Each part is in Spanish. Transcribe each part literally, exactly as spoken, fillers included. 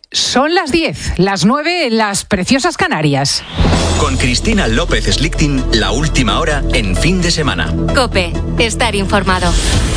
Son las diez, las nueve en las preciosas Canarias. Con Cristina López Slichting, la última hora en Fin de Semana. COPE, estar informado.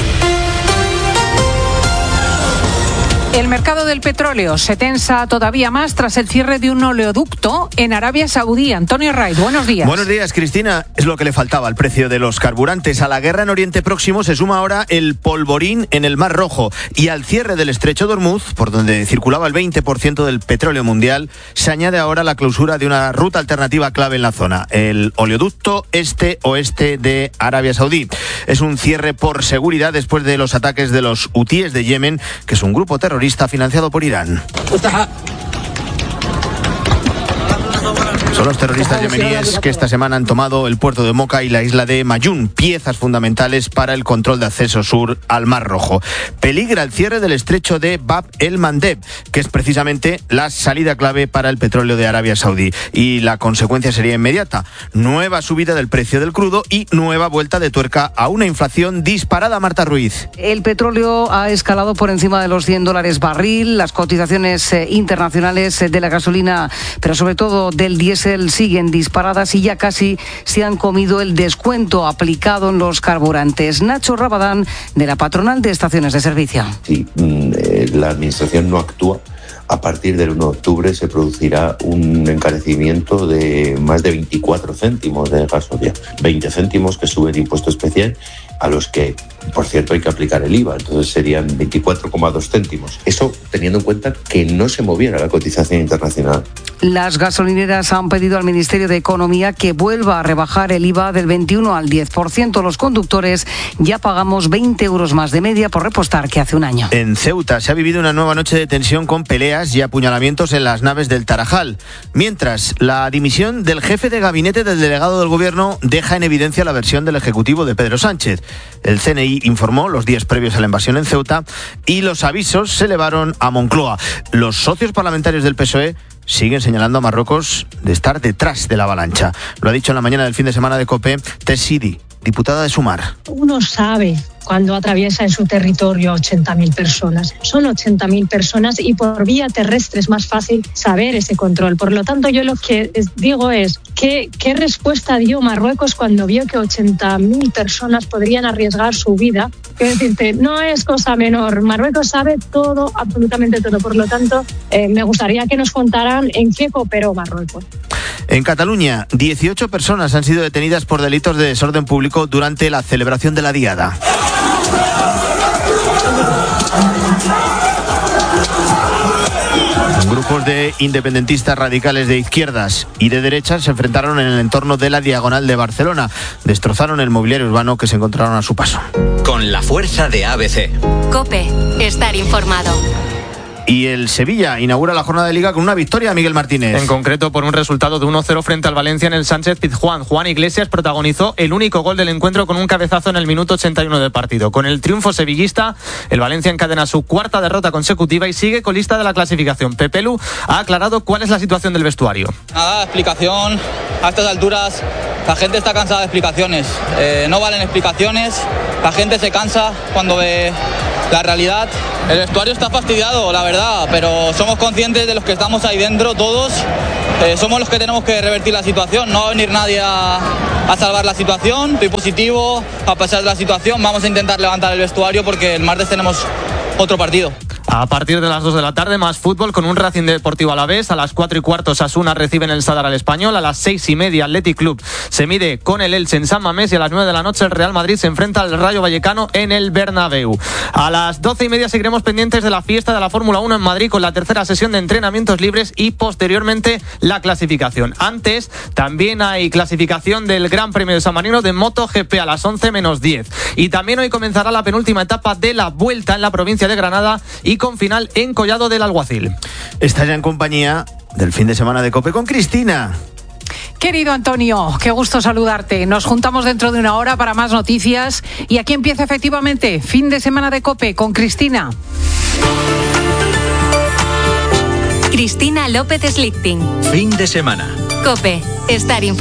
El mercado del petróleo se tensa todavía más tras el cierre de un oleoducto en Arabia Saudí. Antonio Raiz, buenos días. Buenos días, Cristina. Es lo que le faltaba al precio de los carburantes. A la guerra en Oriente Próximo se suma ahora el polvorín en el Mar Rojo. Y al cierre del estrecho de Hormuz, por donde circulaba el veinte por ciento del petróleo mundial, se añade ahora la clausura de una ruta alternativa clave en la zona, el oleoducto este-oeste de Arabia Saudí. Es un cierre por seguridad después de los ataques de los hutíes de Yemen, que es un grupo terrorista financiado por Irán. Son los terroristas yemeníes que esta semana han tomado el puerto de Moca y la isla de Mayún, piezas fundamentales para el control de acceso sur al Mar Rojo. Peligra el cierre del estrecho de Bab el-Mandeb, que es precisamente la salida clave para el petróleo de Arabia Saudí. Y la consecuencia sería inmediata: nueva subida del precio del crudo y nueva vuelta de tuerca a una inflación disparada. Marta Ruiz. El petróleo ha escalado por encima de los cien dólares barril. Las cotizaciones eh, internacionales eh, de la gasolina, pero sobre todo del diésel, siguen disparadas y ya casi se han comido el descuento aplicado en los carburantes. Nacho Rabadán, de la patronal de estaciones de servicio. Si eh, la administración no actúa, a partir del uno de octubre se producirá un encarecimiento de más de veinticuatro céntimos de gasolina, veinte céntimos que sube el impuesto especial, a los que, por cierto, hay que aplicar el I V A, entonces serían veinticuatro coma dos céntimos. Eso teniendo en cuenta que no se moviera la cotización internacional. Las gasolineras han pedido al Ministerio de Economía que vuelva a rebajar el I V A del veintiuno al diez por ciento. Los conductores ya pagamos veinte euros más de media por repostar que hace un año. En Ceuta se ha vivido una nueva noche de tensión con peleas y apuñalamientos en las naves del Tarajal. Mientras, la dimisión del jefe de gabinete del delegado del gobierno deja en evidencia la versión del ejecutivo de Pedro Sánchez. El C N I informó los días previos a la invasión en Ceuta y los avisos se elevaron a Moncloa. Los socios parlamentarios del P S O E siguen señalando a Marruecos de estar detrás de la avalancha. Lo ha dicho en la mañana del fin de semana de COPE Tess Sidi, diputada de Sumar. Uno sabe cuando atraviesa en su territorio ochenta mil personas. Son ochenta mil personas y por vía terrestre es más fácil saber ese control. Por lo tanto, yo lo que digo es que, ¿qué respuesta dio Marruecos cuando vio que ochenta mil personas podrían arriesgar su vida? Quiero decirte, no es cosa menor. Marruecos sabe todo, absolutamente todo. Por lo tanto, eh, me gustaría que nos contaran en qué cooperó Marruecos. En Cataluña, dieciocho personas han sido detenidas por delitos de desorden público durante la celebración de la Diada. Grupos de independentistas radicales de izquierdas y de derechas se enfrentaron en el entorno de la Diagonal de Barcelona. Destrozaron el mobiliario urbano que se encontraron a su paso. Con la fuerza de A B C. COPE, estar informado. Y el Sevilla inaugura la jornada de Liga con una victoria, Miguel Martínez. En concreto por un resultado de uno cero frente al Valencia en el Sánchez Pizjuán. Juan Iglesias protagonizó el único gol del encuentro con un cabezazo en el minuto ochenta y uno del partido. Con el triunfo sevillista, el Valencia encadena su cuarta derrota consecutiva y sigue colista de la clasificación. Pepe Lu ha aclarado cuál es la situación del vestuario. Nada, explicación. A estas alturas la gente está cansada de explicaciones. Eh, no valen explicaciones. La gente se cansa cuando ve la realidad. El vestuario está fastidiado, la verdad, pero somos conscientes de los que estamos ahí dentro, todos. Eh, somos los que tenemos que revertir la situación. No va a venir nadie a, a salvar la situación. Estoy positivo, a pesar de la situación. Vamos a intentar levantar el vestuario porque el martes tenemos otro partido. A partir de las dos de la tarde, más fútbol con un Racing Deportivo Alavés. A las cuatro y cuarto, Osasuna recibe en el Sadar al Español. A las seis y media, Athletic Club se mide con el Elche en San Mamés. Y a las nueve de la noche, el Real Madrid se enfrenta al Rayo Vallecano en el Bernabéu. A las doce y media seguiremos pendientes de la fiesta de la Fórmula uno en Madrid con la tercera sesión de entrenamientos libres y posteriormente la clasificación. Antes, también hay clasificación del Gran Premio de San Marino de MotoGP a las once menos diez. Y también hoy comenzará la penúltima etapa de la Vuelta en la provincia de Granada y con final en Collado del Alguacil. Está ya en compañía del fin de semana de COPE con Cristina. Querido Antonio, qué gusto saludarte. Nos juntamos dentro de una hora para más noticias y aquí empieza efectivamente fin de semana de COPE con Cristina. Cristina López Slichting. Fin de semana. COPE, estar informado.